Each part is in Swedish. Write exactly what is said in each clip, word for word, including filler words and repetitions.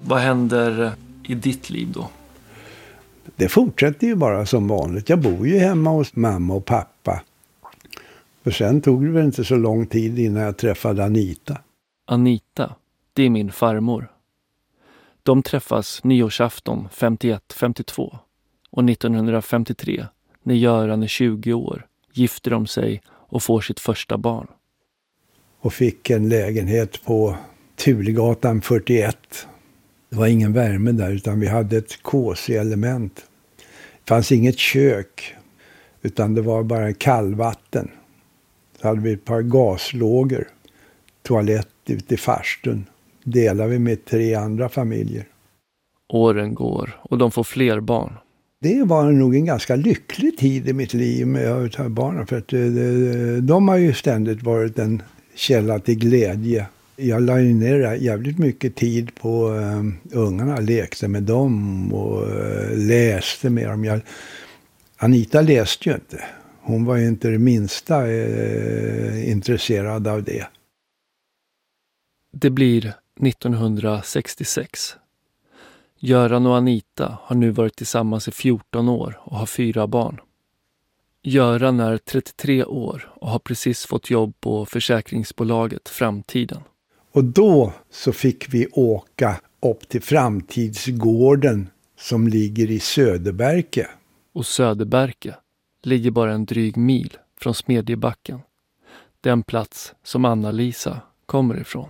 Vad händer i ditt liv då? Det fortsätter ju bara som vanligt. Jag bor ju hemma hos mamma och pappa. För sen tog det väl inte så lång tid innan jag träffade Anita. Anita, det är min farmor. De träffas nyårsafton femtioett femtiotvå. Och nittonhundrafemtiotre, när Göran är tjugo år, gifter de sig och får sitt första barn. Och fick en lägenhet på Tulegatan fyrtioett. Det var ingen värme där utan vi hade ett K C-element. Det fanns inget kök utan det var bara kallvatten. Så hade vi ett par gaslågor, toalett ute i farstun. Delade vi med tre andra familjer. Åren går och de får fler barn. Det var nog en ganska lycklig tid i mitt liv med att ha barnen. För att de har ju ständigt varit en källa till glädje. Jag la ner jävligt mycket tid på um, ungarna, lekte med dem och uh, läste med dem. Jag, Anita läste ju inte. Hon var ju inte det minsta uh, intresserad av det. Det blir nittonhundrasextiosex. Göran och Anita har nu varit tillsammans i fjorton år och har fyra barn. Göran är trettiotre år och har precis fått jobb på försäkringsbolaget Framtiden. Och då så fick vi åka upp till Framtidsgården som ligger i Söderberke. Och Söderberke ligger bara en dryg mil från Smedjebacken. Den plats som Anna-Lisa kommer ifrån.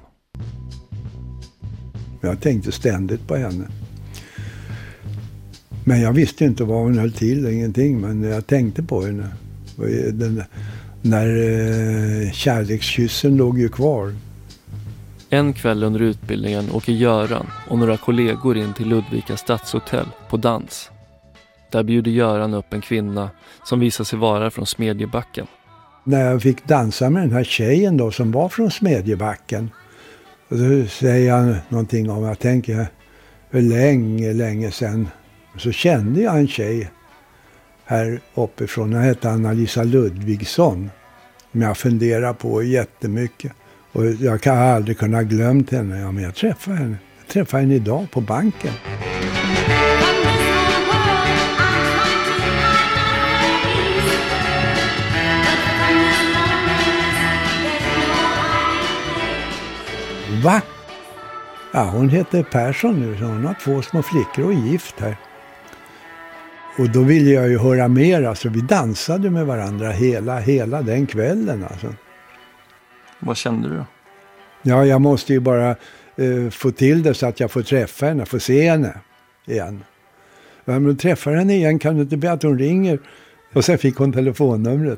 Jag tänkte ständigt på henne. Men jag visste inte vad hon höll till, ingenting. Men jag tänkte på henne. Den, när eh, kärlekskyssen låg ju kvar. En kväll under utbildningen åker Göran och några kollegor in till Ludvika stadshotell på dans. Där bjuder Göran upp en kvinna som visar sig vara från Smedjebacken. När jag fick dansa med den här tjejen då som var från Smedjebacken. Och då säger jag någonting om, jag tänker, för länge, länge sedan. Så kände jag en tjej här uppifrån. Hon hette Anna-Lisa Ludvigsson. Som jag funderar på jättemycket. Och jag kan aldrig kunna glömt henne. Ja, men jag träffade henne. Jag träffade henne idag på banken. Va? Ja, hon heter Persson nu. Så hon har två små flickor och är gift här. Och då ville jag ju höra mer. Alltså, vi dansade med varandra hela, hela den kvällen. Alltså. Vad kände du då? Ja, jag måste ju bara eh, få till det så att jag får träffa henne. Få se henne igen. Ja, men träffar henne igen kan du inte be att hon ringer. Och sen fick hon telefonnumret.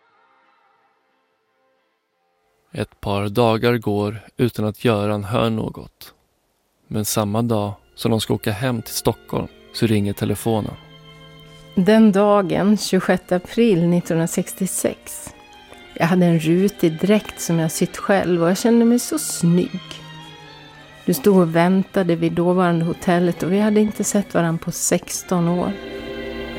Ett par dagar går utan att Göran hör något. Men samma dag som de ska åka hem till Stockholm så ringer telefonen. Den dagen, tjugosjätte april nittonhundrasextiosex. Jag hade en rutig dräkt som jag sytt själv och jag kände mig så snygg. Du stod och väntade vid dåvarande hotellet och vi hade inte sett varandra på sexton år.